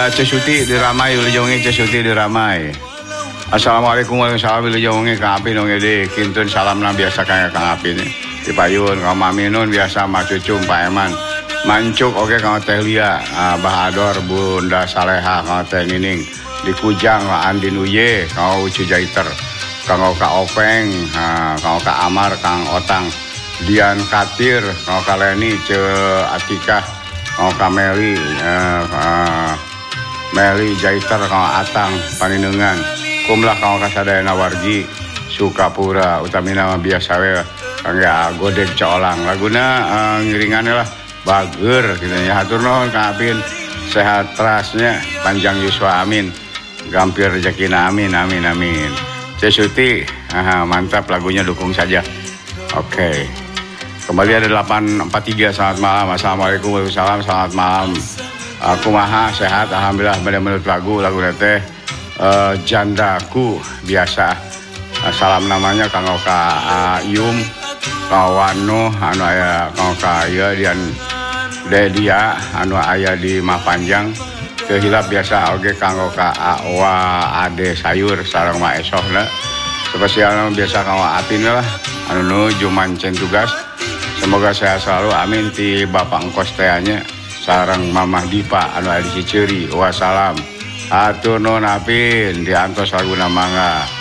Cesuti diramai Wilujeng Cesuti diramai. Assalamualaikum warahmatullahi wabarakatuh. Kang Apin dong ede kintun salamna biasa kang Apin. Dipayun kang Maminun biasa Mak Cucum Pak Eman. Mancuk oke kang Teh Lia, Bahador Bunda Saleha kang Teh Nining. Di Kujang Andin Uye kang Ucu Jaiter. Kang Oka Openg, kang Oka Amar kang Otang. Dian Katir kang Oka Leni Ce Atikah kang Oka Meli Meli Jaiter kang Atang Paninungan. Kumlah kang kasadayana wargi Sukapura utamina biasa we kangge godeg colang laguna ngiringannya lah bager gitu ya hatur nuhun Kang Apin sehat terasnya panjang yuswa amin gampir rezekina amin amin amin. Cesuti mantap lagunya dukung saja. Oke. Kembali ada 843 selamat malam. Assalamualaikum warahmatullahi wabarakatuh. Selamat malam. Kumaha sehat alhamdulillah menurut lagu teh Jandaku biasa. Salam namanya Kang Oka Ayum Kawano anu aya Kang Oka aya dian Dedia anu aya di Mapanjang teu hilap biasa oge Kang Oka Awa Ade Sayur sareng Ma Esohna spesial biasa Kang Apin lah anu nuju mancen tugas semoga sehat selalu amin ti Bapak engkos teanya sareng Mamah Dipa anu aya di Ciceuri wassalam. Atur nuhun Apin diantos laguna mangga.